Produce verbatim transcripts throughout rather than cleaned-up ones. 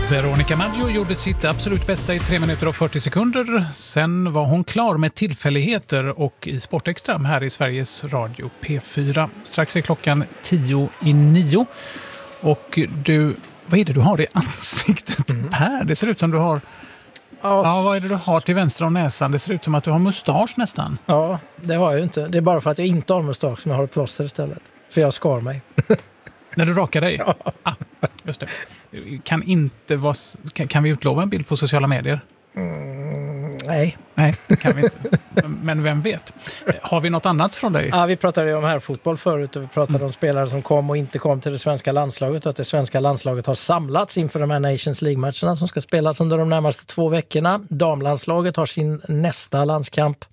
Veronica Maggio gjorde sitt absolut bästa i tre minuter och fyrtio sekunder. Sen var hon klar med tillfälligheter och i Sportextra här i Sveriges Radio P fyra. Strax är klockan tio i nio. Och du, vad är det du har i ansiktet, mm. Per? Det ser ut som du har... Ja, vad är det du har till vänster om näsan? Det ser ut som att du har mustasch nästan. Ja, det har jag ju inte. Det är bara för att jag inte har mustasch som jag har ett plåster istället. För jag skar mig. När du rakar dig? Ja. Ah, just det. Kan, inte vara, kan, kan vi utlova en bild på sociala medier? Mm, nej. Nej, det kan vi inte. Men vem vet? Har vi något annat från dig? Ja, vi pratade ju om här fotboll förut och vi pratade mm. om spelare som kom och inte kom till det svenska landslaget och att det svenska landslaget har samlats inför de här Nations League-matcherna som ska spelas under de närmaste två veckorna. Damlandslaget har sin nästa landskamp.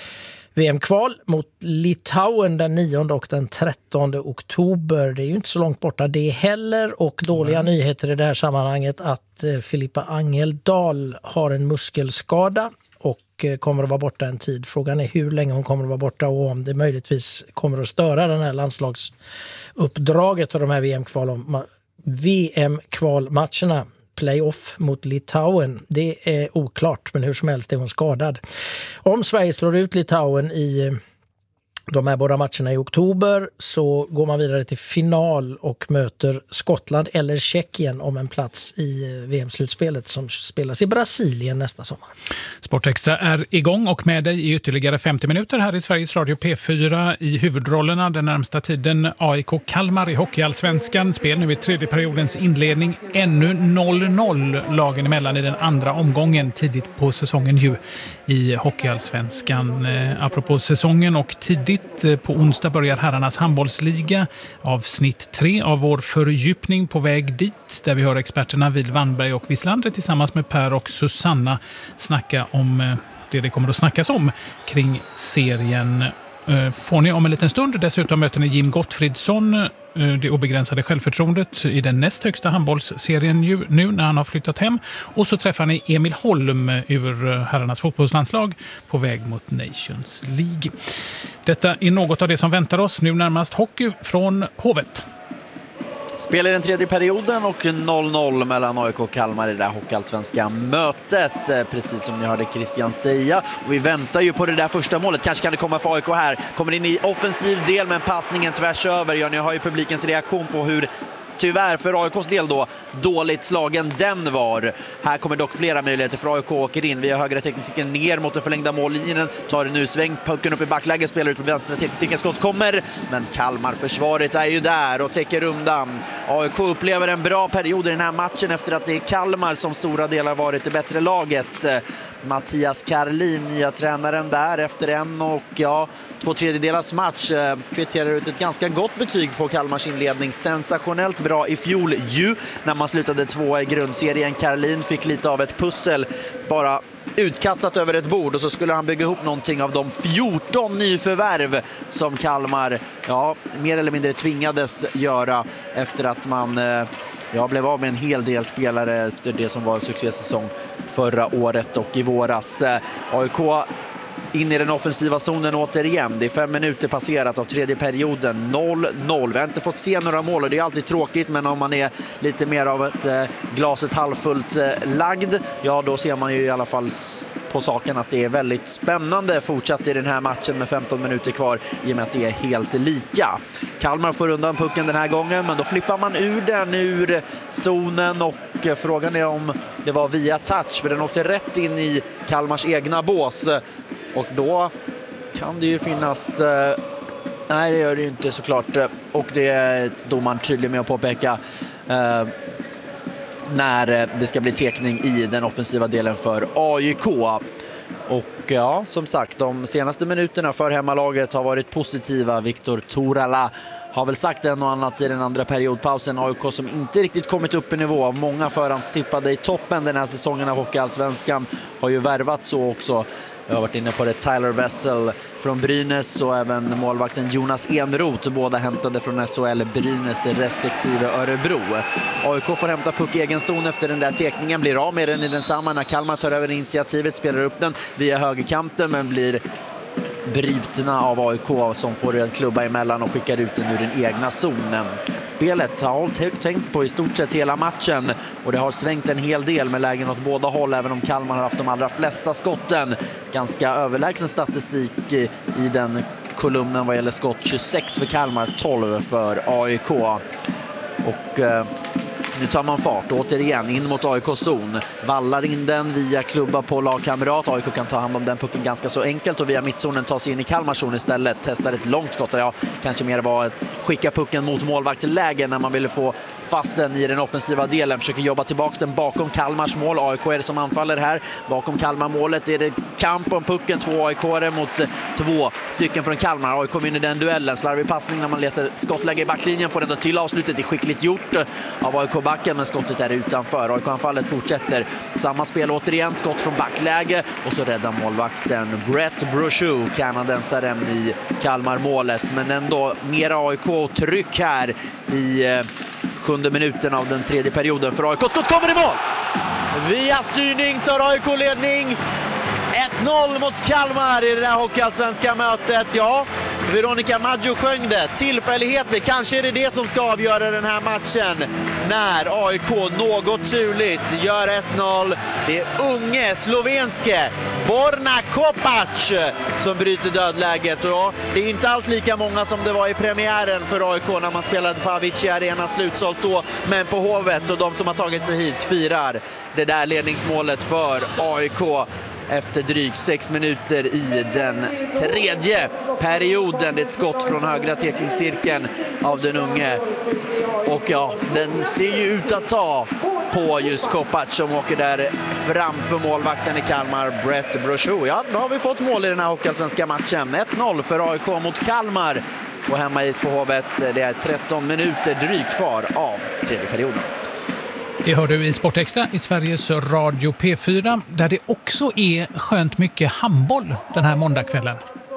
V M-kval mot Litauen den nionde och den trettonde oktober. Det är ju inte så långt borta det heller, och dåliga mm. nyheter i det här sammanhanget att eh, Filippa Angeldal har en muskelskada och eh, kommer att vara borta en tid. Frågan är hur länge hon kommer att vara borta och om det möjligtvis kommer att störa den här landslagsuppdraget och de här V M-kval, V M-kvalmatcherna. Playoff mot Litauen. Det är oklart, men hur som helst är hon skadad. Om Sverige slår ut Litauen i de här båda matcherna i oktober så går man vidare till final och möter Skottland eller Tjeckien om en plats i V M-slutspelet som spelas i Brasilien nästa sommar. Sportextra är igång och med dig i ytterligare femtio minuter här i Sveriges Radio P fyra. I huvudrollerna den närmsta tiden A I K Kalmar i Hockeyallsvenskan. Spel nu i tredje periodens inledning. Ännu noll noll lagen emellan i den andra omgången tidigt på säsongen ju i Hockeyallsvenskan. Eh, apropå säsongen och tidigt på onsdag börjar herrarnas handbollsliga, avsnitt tre av vår fördjupning på väg dit, där vi hör experterna Vid Wannberg och Wislander tillsammans med Per och Susanna snacka om det det kommer att snackas om kring serien. Får ni om en liten stund. Dessutom möter ni Jim Gottfridsson, det obegränsade självförtroendet i den näst högsta handbollsserien nu när han har flyttat hem. Och så träffar ni Emil Holm ur herrarnas fotbollslandslag på väg mot Nations League. Detta är något av det som väntar oss. Nu närmast hockey från Hovet. Spelar den tredje perioden och noll noll mellan A I K och Kalmar i det där hockeyallsvenska mötet. Precis som ni hörde Christian säga. Och vi väntar ju på det där första målet. Kanske kan det komma för A I K här. Kommer in i offensiv del men passningen tvärs över. Ja, ni har ju publikens reaktion på hur tyvärr för A I K:s del då dåligt slagen den var. Här kommer dock flera möjligheter för A I K åker in via högra tekniken ner mot den förlängda mållinjen. Tar det nu sväng, pucken upp i backläge, spelar ut på vänstra tekniken, skott kommer. Men Kalmar försvaret är ju där och täcker undan. A I K upplever en bra period i den här matchen efter att det är Kalmar som stora delar varit det bättre laget. Mattias Karlin, nya tränaren där efter en och ja, två tredjedelars match eh, kvitterar ut ett ganska gott betyg på Kalmars inledning. Sensationellt bra i fjol ju när man slutade två i grundserien. Karlin fick lite av ett pussel bara utkastat över ett bord och så skulle han bygga ihop någonting av de fjorton nyförvärv som Kalmar ja, mer eller mindre tvingades göra efter att man eh, ja, blev av med en hel del spelare efter det som var en succésäsong förra året och i våras. A I K in i den offensiva zonen återigen. Det är fem minuter passerat av tredje perioden. noll noll. Vi har inte fått se några mål och det är alltid tråkigt, men om man är lite mer av ett eh, glaset halvfullt eh, lagd, ja då ser man ju i alla fall på saken att det är väldigt spännande fortsatt i den här matchen med femton minuter kvar i och med att det är helt lika. Kalmar får undan pucken den här gången, men då flippar man ur den ur zonen och eh, frågan är om det var via touch, för den åkte rätt in i Kalmars egna bås. Och då kan det ju finnas... Eh, nej, det gör det ju inte såklart. Och det är domaren tydlig med att påpeka eh, när det ska bli tekning i den offensiva delen för A I K. Och ja, som sagt, de senaste minuterna för hemmalaget har varit positiva. Viktor Torala har väl sagt en och annat i den andra periodpausen. A I K som inte riktigt kommit upp i nivå av många förhandstippade i toppen den här säsongen av Hockeyallsvenskan har ju värvat så också. Jag har varit inne på det, Tyler Wessel från Brynäs och även målvakten Jonas Enroth, båda hämtade från S H L Brynäs respektive Örebro. A I K får hämta puck i egen zon efter den där tekningen, blir av med den i densamma när Kalmar tar över initiativet, spelar upp den via högerkanten men blir brutna av A I K som får en klubba emellan och skickar ut den ur den egna zonen. Spelet har hållit högt tänkt på i stort sett hela matchen och det har svängt en hel del med lägen åt båda håll, även om Kalmar har haft de allra flesta skotten. Ganska överlägsen statistik i den kolumnen vad gäller skott, tjugosex för Kalmar, tolv för A I K. Och eh, nu tar man fart återigen in mot A I K-zon. Vallar in den via klubba på lagkamrat. A I K kan ta hand om den pucken ganska så enkelt och via mittzonen ta sig in i Kalmarzon istället. Testar ett långt skott där, ja, kanske mer var att skicka pucken mot målvaktlägen när man ville få fast den i den offensiva delen. Försöker jobba tillbaka den bakom Kalmars mål. A I K är det som anfaller här. Bakom Kalmar-målet är det kamp om pucken. Två A I K-are mot två stycken från Kalmar. A I K vinner den duellen. Slarvig passning när man letar skottläge i backlinjen. Får ändå till avslutet. Det är skickligt gjort av A I K-backen, men skottet är utanför. A I K-anfallet fortsätter. Samma spel återigen. Skott från backläge. Och så räddar målvakten Brett Brochu, kanadensaren, i Kalmar-målet. Men ändå mer A I K-tryck här i eh, sjunde minuten av den tredje perioden för A I K. Skott kommer i mål! Via styrning tar A I K-ledning. ett noll mot Kalmar i det där hockeyallsvenska mötet. Ja, Veronica Maggio sjöng det. Tillfälligheter, kanske är det det som ska avgöra den här matchen. När A I K något turligt gör ett noll. Det är unge slovenske Borna Kopac som bryter dödläget. Och ja, det är inte alls lika många som det var i premiären för A I K när man spelade på Avicii Arena, slutsålt då. Men på Hovet, och de som har tagit sig hit firar det där ledningsmålet för A I K efter drygt sex minuter i den tredje perioden. Det är ett skott från högra teckningscirkeln av den unge. Och ja, den ser ju ut att ta på just Kopac som åker där framför målvakten i Kalmar, Brett Brochu. Ja, då har vi fått mål i den här hockeyallsvenska matchen. ett noll för A I K mot Kalmar på hemmais på Hovet. Det är tretton minuter drygt kvar av tredje perioden. Det hör du i Sportextra i Sveriges Radio P fyra, där det också är skönt mycket handboll den här måndagskvällen.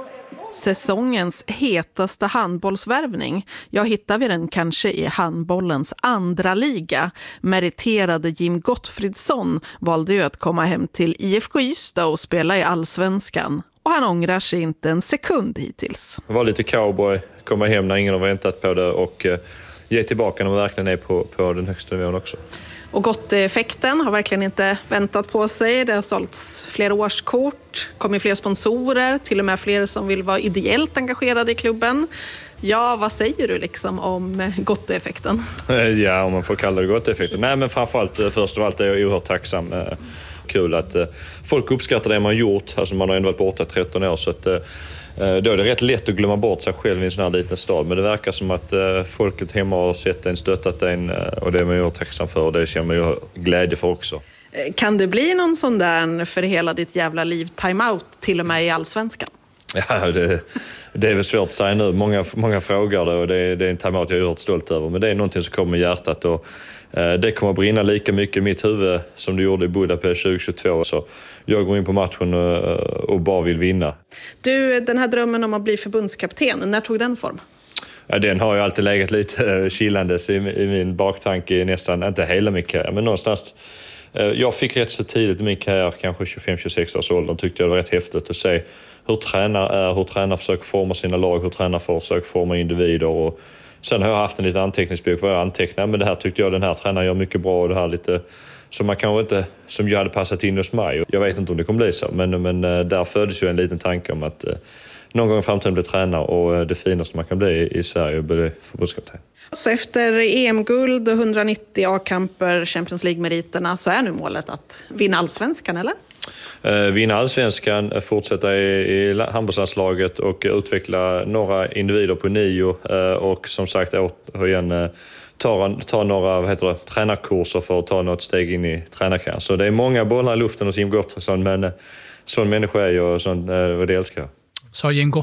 Säsongens hetaste handbollsvärvning. Jag hittar vi den kanske i handbollens andra liga. Meriterade Jim Gottfridsson valde ju att komma hem till I F K Ystad och spela i Allsvenskan. Och han ångrar sig inte en sekund hittills. Det var lite cowboy, komma hem när ingen har väntat på det och eh, ge tillbaka när man verkligen är på, på den högsta nivån också. Och Gott-effekten har verkligen inte väntat på sig. Det har sålts fler årskort, kommit fler sponsorer, till och med fler som vill vara ideellt engagerade i klubben. Ja, vad säger du liksom om Gott-effekten? Ja, om man får kalla det Gott-effekten. Nej, men framförallt, först av allt är jag oerhört tacksam. Kul att folk uppskattar det man gjort. Alltså man har ändå varit borta tretton år, så att då är det rätt lätt att glömma bort sig själv i en sån här liten stad. Men det verkar som att folket hemma har sett en, stöttat en, och det är man ju tacksam för, och det känner man ju glädje för också. Kan det bli någon sån där för hela ditt jävla liv timeout till och med i Allsvenskan? Ja, det, det är väl svårt att säga nu. Många, många frågar det, och det, det är en timeout jag är oerhört stolt över. Men det är någonting som kommer i hjärtat, och eh, det kommer att brinna lika mycket i mitt huvud som det gjorde i Budapest tjugohundratjugotvå. Så jag går in på matchen och, och bara vill vinna. Du, den här drömmen om att bli förbundskapten, när tog den form? Ja, den har ju alltid legat lite chillandes i, i min baktanke, nästan, inte hela min karriär, men någonstans. Jag fick rätt så tidigt i min karriär, kanske tjugofem till tjugosex års ålder, tyckte jag det var rätt häftigt att se hur tränare är, hur tränare försöker forma sina lag, hur tränare försöker forma individer. Och sen har jag haft en liten anteckningsbok vad jag antecknar, men det här tyckte jag den här tränaren gör mycket bra, och det här lite som man kanske inte, som jag hade passat in hos mig. Jag vet inte om det kommer bli så, men, men där föddes ju en liten tanke om att någon gång i framtiden bli tränare, och det finaste man kan bli i Sverige är bli förbundskapten. Så efter E M-guld och hundranittio A-kamper, Champions League-meriterna, så är nu målet att vinna Allsvenskan, eller? Eh, vinna Allsvenskan, fortsätta i, i handbollslandslaget och utveckla några individer på nio. Eh, och som sagt, återigen eh, ta, ta några vad heter det, tränarkurser för att ta något steg in i tränarkarriären. Så det är många bollar i luften hos Jim Gottfridsson, men eh, sån människa är jag, och, sån, eh, och det älskar jag. Sa Jim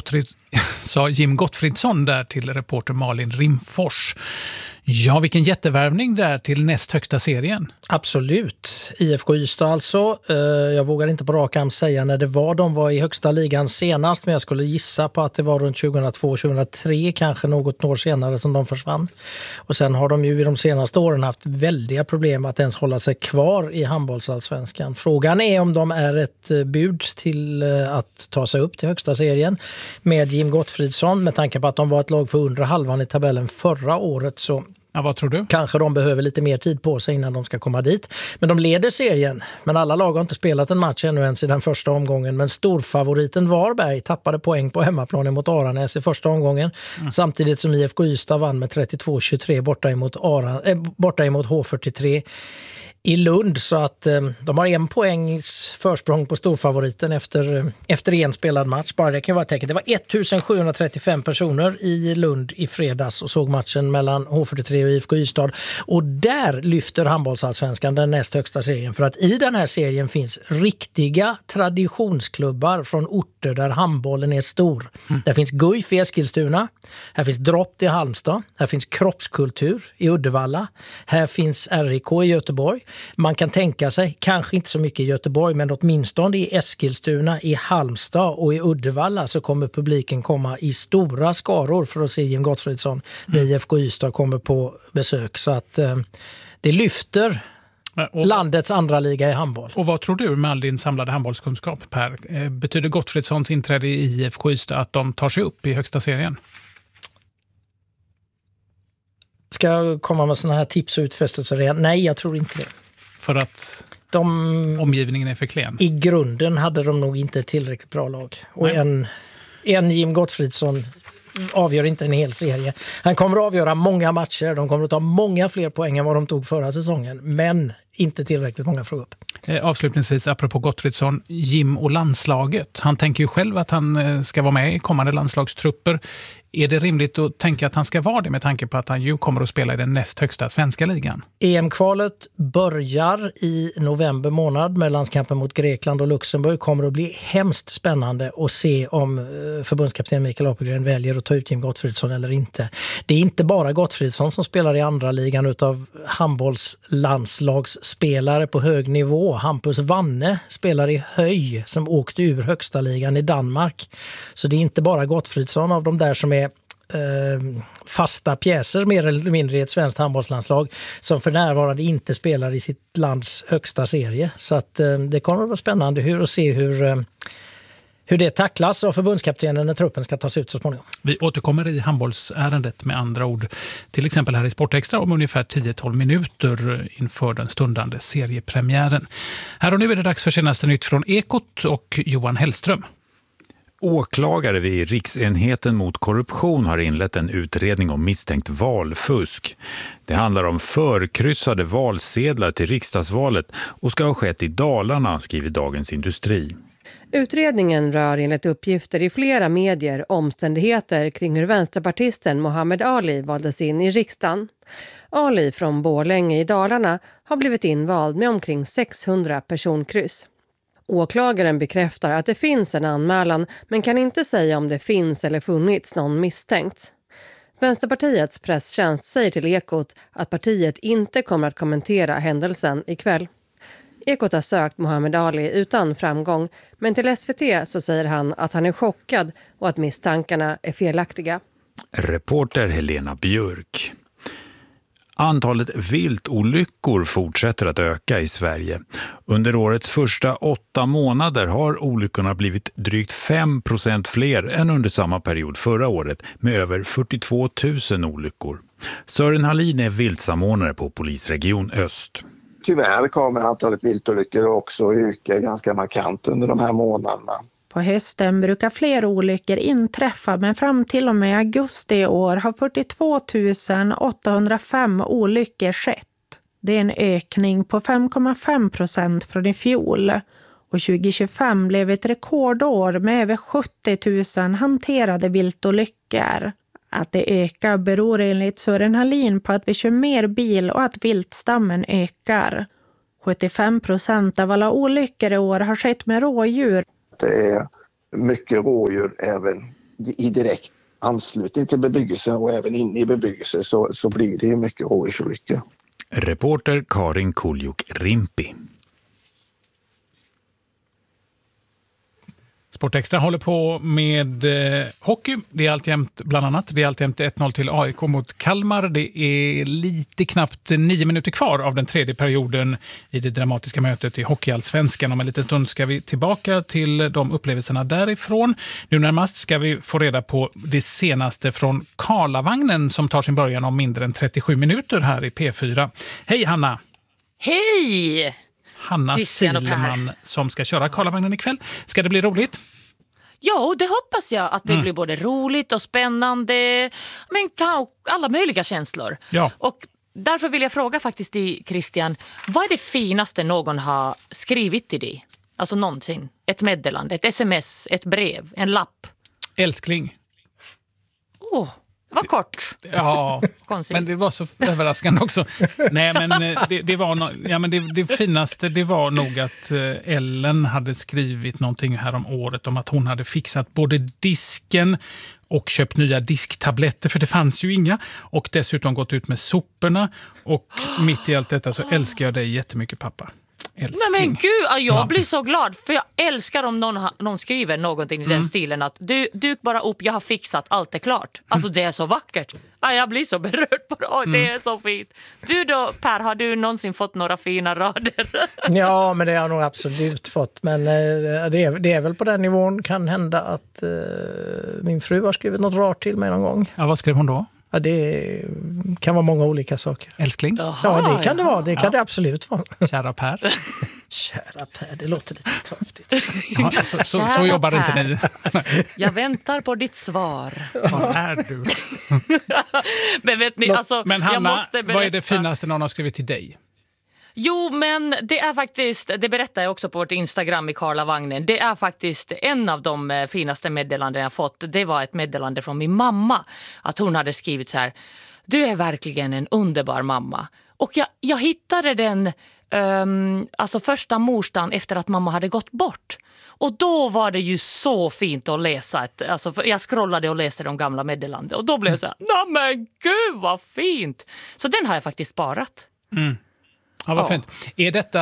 Sa Jim Gottfridsson där till reporter Malin Rimfors. Ja, vilken jättevärvning där till näst högsta serien. Absolut. I F K Ystad alltså. Jag vågar inte på rak arm säga när det var. De var i högsta ligan senast, men jag skulle gissa på att det var runt tjugohundratvå tjugohundratre, kanske något år senare som de försvann. Och sen har de ju i de senaste åren haft väldiga problem att ens hålla sig kvar i handbollsallsvenskan. Frågan är om de är ett bud till att ta sig upp till högsta serien med Jim Gottfridsson. Med tanke på att de var ett lag för undre halvan i tabellen förra året, så ja, vad tror du? Kanske de behöver lite mer tid på sig innan de ska komma dit. Men de leder serien. Men alla lag har inte spelat en match ännu ens i den första omgången. Men storfavoriten Varberg tappade poäng på hemmaplan mot Aranäs i första omgången. Mm. Samtidigt som I F K Ystad vann med trettiotvå tjugotre borta emot, Aran, äh, borta emot H fyrtiotre i Lund, så att eh, de har en poängs försprång på storfavoriten efter, efter en spelad match. Bara det kan vara ett tecken. Det var ettusensjuhundratrettiofem personer i Lund i fredags och såg matchen mellan H fyrtiotre och I F K Ystad. Och där lyfter handbollsallsvenskan den näst högsta serien. För att i den här serien finns riktiga traditionsklubbar från orter där handbollen är stor. Mm. Där finns Guif i Eskilstuna. Här finns Drott i Halmstad. Här finns Kroppskultur i Uddevalla. Här finns R I K i Göteborg. Man kan tänka sig, kanske inte så mycket i Göteborg, men åtminstone i Eskilstuna, i Halmstad och i Uddevalla så kommer publiken komma i stora skaror för att se Jim Gottfridsson när I F K Ystad kommer på besök. Så att eh, det lyfter och, landets andra liga i handboll. Och vad tror du med all din samlade handbollskunskap, Per? Eh, betyder Gottfridssons inträde i I F K Ystad att de tar sig upp i högsta serien? Ska jag komma med såna här tips och utfästelser igen? Nej, jag tror inte det. För att de, omgivningen är för klen? I grunden hade de nog inte ett tillräckligt bra lag. Och en, en Jim Gottfridsson avgör inte en hel serie. Han kommer att avgöra många matcher. De kommer att ta många fler poäng än vad de tog förra säsongen. Men inte tillräckligt många för upp. Eh, avslutningsvis, apropå Gottfridsson, Jim och landslaget. Han tänker ju själv att han eh, ska vara med i kommande landslagstrupper. Är det rimligt att tänka att han ska vara det med tanke på att han ju kommer att spela i den näst högsta svenska ligan? E M-kvalet börjar i november månad med landskampen mot Grekland och Luxemburg. Kommer att bli hemskt spännande att se om förbundskapten Mikael Apelgren väljer att ta ut Jim Gottfridsson eller inte. Det är inte bara Gottfridsson som spelar i andra ligan utav handbollslandslagsspelare på hög nivå. Hampus Wanne spelar i Höj som åkte ur högsta ligan i Danmark. Så det är inte bara Gottfridsson av de där som är Eh, fasta pjäser mer eller mindre i ett svenskt handbollslandslag som för närvarande inte spelar i sitt lands högsta serie. Så att eh, det kommer att vara spännande hur, att se hur, eh, hur det tacklas av förbundskaptenen när truppen ska tas ut så småningom. Vi återkommer i handbollsärendet med andra ord, till exempel här i Sportextra om ungefär tio till tolv minuter inför den stundande seriepremiären. Här och nu är det dags för senaste nytt från Ekot och Johan Hellström. Åklagare vid Riksenheten mot korruption har inlett en utredning om misstänkt valfusk. Det handlar om förkryssade valsedlar till riksdagsvalet och ska ha skett i Dalarna, skriver Dagens Industri. Utredningen rör enligt uppgifter i flera medier omständigheter kring hur vänsterpartisten Mohammed Ali valdes in i riksdagen. Ali från Borlänge i Dalarna har blivit invald med omkring sexhundra personkryss. Åklagaren bekräftar att det finns en anmälan men kan inte säga om det finns eller funnits någon misstänkt. Vänsterpartiets presstjänst säger till Ekot att partiet inte kommer att kommentera händelsen ikväll. Ekot har sökt Mohammed Ali utan framgång, men till S V T så säger han att han är chockad och att misstankarna är felaktiga. Reporter Helena Björk. Antalet viltolyckor fortsätter att öka i Sverige. Under årets första åtta månader har olyckorna blivit drygt fem procent fler än under samma period förra året med över fyrtiotvå tusen olyckor. Sören Hallin är viltsamordnare på Polisregion Öst. Tyvärr kommer antalet viltolyckor också öka ganska markant under de här månaderna. På hösten brukar fler olyckor inträffa, men fram till och med augusti i år har fyrtiotvå tusen åttahundrafem olyckor skett. Det är en ökning på fem komma fem procent från i fjol. Och tjugo tjugofem blev ett rekordår med över sjuttio tusen hanterade viltolyckor. Att det ökar beror enligt Sören Hallin på att vi kör mer bil och att viltstammen ökar. sjuttiofem procent av alla olyckor i år har skett med rådjur. Det är mycket rådjur även i direkt anslutning till bebyggelse och även inne i bebyggelse så, så blir det ju mycket rådjursolyckor. Reporter Karin Kuljuk-Rimpi. Sportextra håller på med eh, hockey. Det är alltjämt bland annat. Det är alltjämt ett noll till A I K mot Kalmar. Det är lite knappt nio minuter kvar av den tredje perioden i det dramatiska mötet i Hockeyallsvenskan. Om en liten stund ska vi tillbaka till de upplevelserna därifrån. Nu närmast ska vi få reda på det senaste från Karlavagnen som tar sin början om mindre än trettiosju minuter här i P fyra. Hej Hanna! Hej! Hanna Silman som ska köra Karlavagnen ikväll. Ska det bli roligt? Ja, det hoppas jag att det mm. blir både roligt och spännande, men kanske alla möjliga känslor. Ja. Och därför vill jag fråga faktiskt dig, Christian, vad är det finaste någon har skrivit till dig? Alltså någonsin. Ett meddelande, ett sms, ett brev, en lapp. Älskling. Åh, oh, det var kort. Ja, men det var så överraskande också. Nej, men det, det var no, ja, men det, det finaste det var nog att Ellen hade skrivit någonting här om året om att hon hade fixat både disken och köpt nya disktabletter, för det fanns ju inga, och dessutom gått ut med soporna, och mitt i allt detta så älskar jag dig jättemycket, pappa. Älskling. Nej men gud, jag blir så glad, för jag älskar om någon, någon skriver någonting i mm. den stilen att du, duk bara upp, jag har fixat, allt är klart. Alltså det är så vackert. Jag blir så berörd på det, mm. det är så fint. Du då Per, har du någonsin fått några fina rader? Ja, men det har jag nog absolut fått, men det är, det är väl på den nivån kan hända att uh, min fru har skrivit något rart till mig någon gång. Ja, vad skrev hon då? Ja, det kan vara många olika saker. Älskling? Jaha, ja, det kan det vara. Det kan ja. det absolut vara. Kära Per. Kära Per, det låter lite torftigt. Ja, så, så, så jobbar inte ni. Jag väntar på ditt svar. Vad är du? Men vet ni, alltså, Men Hanna, jag måste berätta. Vad är det finaste någon har skrivit till dig? Jo, men det är faktiskt, det berättar jag också på vårt Instagram i Karlavagnen. Det är faktiskt en av de finaste meddelanden jag fått. Det var ett meddelande från min mamma. Att hon hade skrivit så här: du är verkligen en underbar mamma. Och jag, jag hittade den um, alltså första morsdagen efter att mamma hade gått bort. Och då var det ju så fint att läsa. Ett, alltså, jag scrollade och läste de gamla meddelanden. Och då blev jag så här: nej men gud vad fint. Så den har jag faktiskt sparat. Mm. Ja, vad ja. fint. Är detta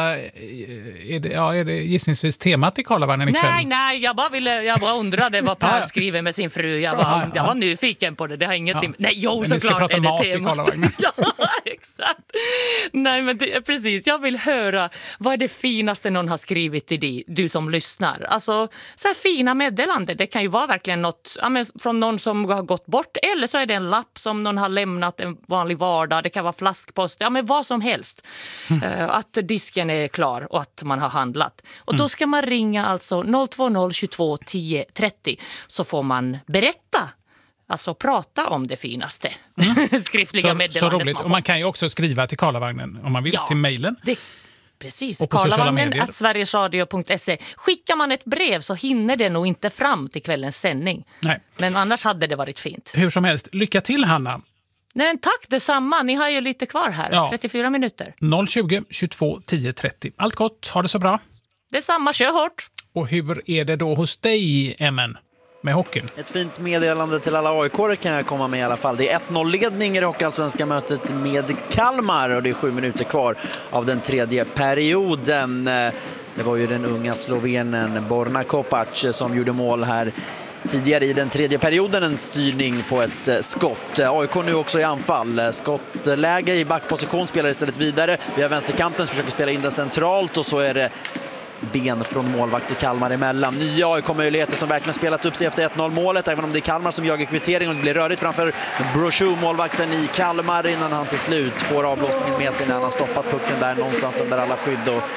är det, ja, är det gissningsvis temat i Karlavagnen ikväll? Nej, nej, jag bara, ville, jag bara undrade vad Per skriver med sin fru. Jag var, ja, ja. jag var nyfiken på det. Det har ingenting... Ja. Nej, jo, men såklart är det mat temat. I Karlavagnen. Ja, exakt. Nej, men det, precis. Jag vill höra, vad är det finaste någon har skrivit till dig, du som lyssnar? Alltså, så här fina meddelanden. Det kan ju vara verkligen något ja, men från någon som har gått bort. Eller så är det en lapp som någon har lämnat en vanlig vardag. Det kan vara flaskpost. Ja, men vad som helst. Mm. Att disken är klar och att man har handlat. Och mm. då ska man ringa alltså noll två noll tjugotvå tio trettio, så får man berätta, alltså prata om det finaste. Mm. Skriftliga meddelandet. Så roligt. Man och man kan ju också skriva till Karlavagnen om man vill, ja, till mejlen. Det, precis. Karlavagnen at sverigesradio punkt se. Skickar man ett brev så hinner det nog inte fram till kvällens sändning. Nej. Men annars hade det varit fint. Hur som helst, lycka till Hanna. Nej, tack detsamma. Ni har ju lite kvar här. Ja. trettiofyra minuter. noll tjugo tjugotvå tio trettio. Allt gott. Ha det så bra. Detsamma. Kör hårt. Och hur är det då hos dig, Emmen, med hockeyn? Ett fint meddelande till alla A I K kan jag komma med i alla fall. Det är ett noll-ledning i det hockeyallsvenska mötet med Kalmar och det är sju minuter kvar av den tredje perioden. Det var ju den unga slovenen Borna Kopac som gjorde mål här tidigare i den tredje perioden, en styrning på ett skott. A I K nu också i anfall. Skottläge i backposition, spelar istället vidare. Vi har vänsterkanten som försöker spela in den centralt och så är det ben från målvakt i Kalmar emellan. Nya A I K-möjligheter som verkligen spelat upp sig efter ett noll-målet, även om det är Kalmar som jagar kvittering och det blir rörigt framför Brochu, målvakten i Kalmar, innan han till slut får avblåsningen med sig när han har stoppat pucken där någonstans under alla skydd och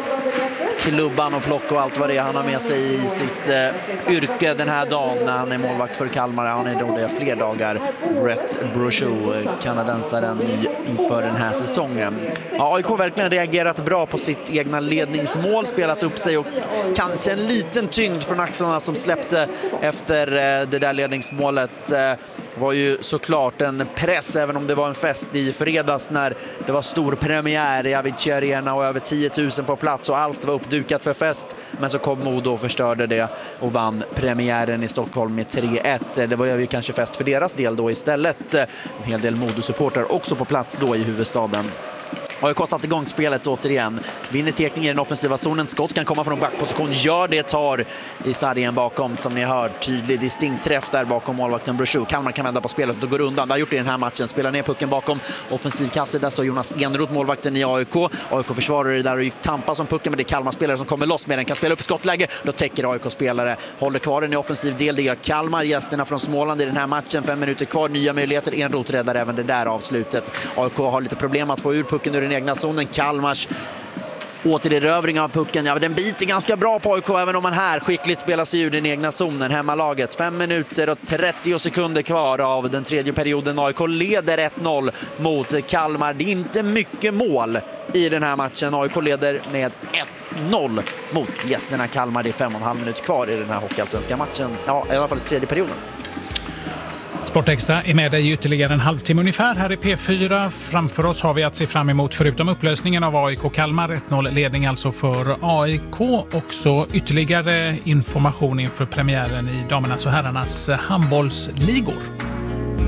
klubban och plock och allt vad det är han har med sig i sitt eh, yrke den här dagen när han är målvakt för Kalmar. Han är då det fler dagar. Brett Brochu, kanadensaren, ny inför den här säsongen. Ja, A I K verkligen reagerat bra på sitt egna ledningsmål, spelat upp sig och kanske en liten tyngd från axlarna som släppte efter eh, det där ledningsmålet. Eh, Det var ju såklart en press, även om det var en fest i fredags när det var stor premiär i Avicii Arena och över tio tusen på plats och allt var uppdukat för fest. Men så kom Modo och förstörde det och vann premiären i Stockholm med tre ett. Det var ju kanske fest för deras del då istället. En hel del Modo-supportrar också på plats då i huvudstaden. A I K satt igång spelet återigen. Vinner tekning i den offensiva zonen. Skott kan komma från backposition. Gör det, tar i sargen bakom, som ni hör. Tydlig distinkt träff där bakom målvakten Brochu. Kalmar kan vända på spelet och går undan. Det har gjort det i den här matchen. Spelar ner pucken bakom offensivkastet. Där står Jonas Enroth, målvakten i A I K. A I K försvarar det där och tampas som pucken, men det är Kalmar-spelare som kommer loss med den. Kan spela upp skottläge. Då täcker A I K-spelare. Håller kvar den i offensiv del. Det gör Kalmar. Gästerna från Småland i den här matchen. Fem minuter kvar. Nya möjligheter. Enroth räddar även det där avslutet. A I K har lite problem att få ur pucken ur den egna zonen. Kalmars återerövring av pucken. Ja, den biter ganska bra på A I K, även om man här skickligt spelar sig ur den egna zonen. Hemmalaget. Fem minuter och trettio sekunder kvar av den tredje perioden. A I K leder ett noll mot Kalmar. Det är inte mycket mål i den här matchen. A I K leder med ett noll mot gästerna Kalmar. Det är fem och en halv minut kvar i den här hockeyallsvenska matchen. Ja, i alla fall i tredje perioden. Sportextra är med dig i ytterligare en halvtimme ungefär här i P fyra. Framför oss har vi att se fram emot, förutom upplösningen av A I K Kalmar, ett noll-ledning alltså för A I K. Också ytterligare information inför premiären i damernas och herrarnas handbollsligor.